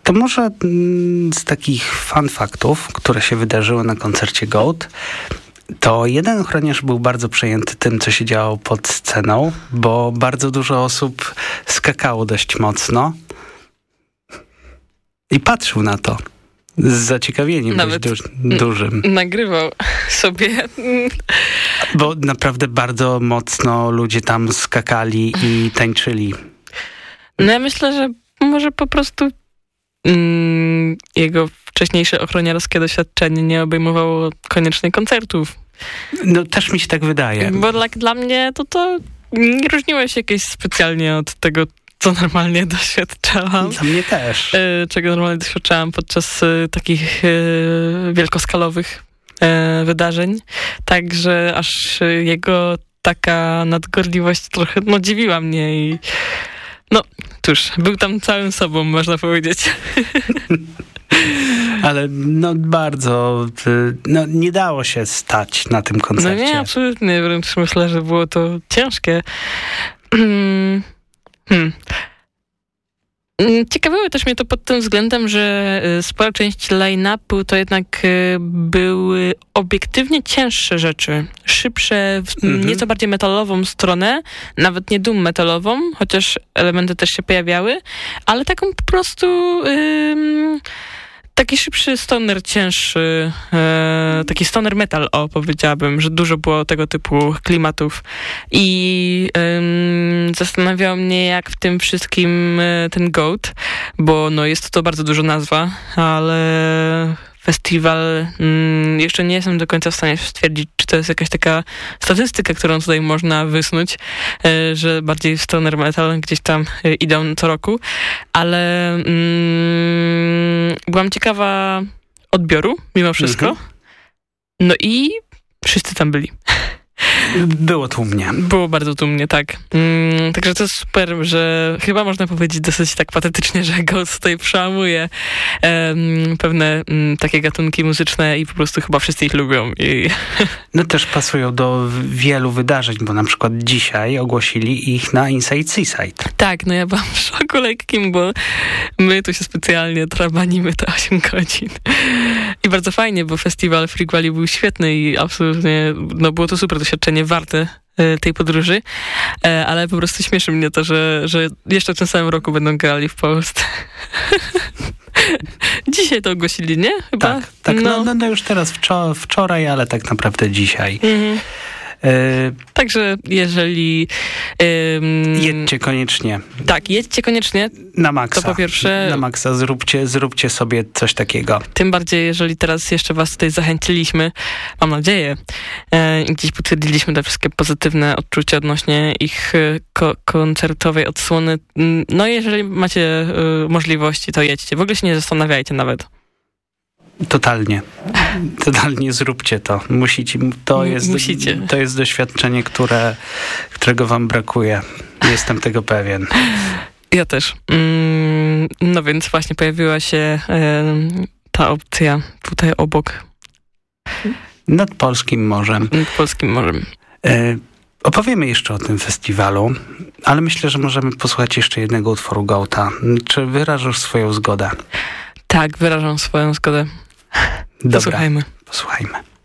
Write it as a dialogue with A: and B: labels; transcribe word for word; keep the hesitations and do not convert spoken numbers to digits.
A: To może z takich fun faktów, które się wydarzyły na koncercie Goat, to jeden ochroniarz był bardzo przejęty tym, co się działo pod sceną, bo bardzo dużo osób skakało dość mocno i patrzył na to z zaciekawieniem
B: Nawet
A: dość du- dużym.
B: Nagrywał sobie.
A: Bo naprawdę bardzo mocno ludzie tam skakali i tańczyli.
B: No ja myślę, że może po prostu mm, jego wcześniejsze ochroniarskie doświadczenie nie obejmowało koniecznie koncertów.
A: No też mi się tak wydaje.
B: Bo dla, dla mnie to to nie różniło się jakieś specjalnie od tego, co normalnie doświadczałam.
A: Dla mnie też.
B: Y, czego normalnie doświadczałam podczas y, takich y, wielkoskalowych y, wydarzeń. Także aż y, jego taka nadgorliwość trochę no, dziwiła mnie i no cóż, był tam całym sobą, można powiedzieć.
A: Ale no bardzo, no nie dało się stać na tym koncercie.
B: No nie, absolutnie, wręcz myślę, że było to ciężkie. hmm. Ciekawiło też mnie to pod tym względem, że spora część line-upu to jednak były obiektywnie cięższe rzeczy. Szybsze, w mm-hmm. nieco bardziej metalową stronę, nawet nie doom metalową, chociaż elementy też się pojawiały, ale taką po prostu... Ym, taki szybszy stoner, cięższy, e, taki stoner metal, o, powiedziałabym, że dużo było tego typu klimatów. I e, zastanawiało mnie, jak w tym wszystkim e, ten Goat, bo no jest to bardzo dużo nazwa, ale festiwal, mm, jeszcze nie jestem do końca w stanie stwierdzić, czy to jest jakaś taka statystyka, którą tutaj można wysnuć, e, że bardziej stoner metal gdzieś tam e, idą co roku, ale mm, byłam ciekawa odbioru, mimo wszystko. Mhm. No i wszyscy tam byli.
A: Było tłumnie.
B: Było bardzo tłumnie, tak. Mm, także to jest super, że chyba można powiedzieć dosyć tak patetycznie, że Ghost tutaj przełamuje um, pewne um, takie gatunki muzyczne i po prostu chyba wszyscy ich lubią. I...
A: No też pasują do wielu wydarzeń, bo na przykład dzisiaj ogłosili ich na Inside Seaside.
B: Tak, no ja byłam w szoku lekkim, bo my tu się specjalnie trabanimy te osiem godzin. I bardzo fajnie, bo festiwal Freak Valley był świetny i absolutnie, no było to super doświadczenie, warte tej podróży, ale po prostu śmieszy mnie to, że, że jeszcze w tym samym roku będą grali w Polsce. Dzisiaj to ogłosili, nie? Chyba?
A: Tak, tak no. No, no, no już teraz wczor- wczoraj, ale tak naprawdę dzisiaj. Mhm.
B: Y- Także jeżeli... Ym,
A: jedźcie koniecznie.
B: Tak, jedźcie koniecznie.
A: Na maksa.
B: To po pierwsze...
A: Na maksa, zróbcie, zróbcie sobie coś takiego.
B: Tym bardziej, jeżeli teraz jeszcze was tutaj zachęciliśmy, mam nadzieję, e, gdzieś potwierdziliśmy te wszystkie pozytywne odczucia odnośnie ich ko- koncertowej odsłony. No jeżeli macie e, możliwości, to jedźcie. W ogóle się nie zastanawiajcie nawet.
A: Totalnie. Totalnie zróbcie to. Musicie. To jest,
B: Musicie.
A: To jest doświadczenie, które, którego wam brakuje. Jestem tego pewien.
B: Ja też. No więc właśnie pojawiła się ta opcja tutaj obok.
A: Nad Polskim Morzem.
B: Nad Polskim Morzem.
A: Opowiemy jeszcze o tym festiwalu, ale myślę, że możemy posłuchać jeszcze jednego utworu Goata. Czy wyrażasz swoją zgodę?
B: Tak, wyrażam swoją zgodę.
A: Dobra,
B: posłuchajmy.
A: Posłuchajmy.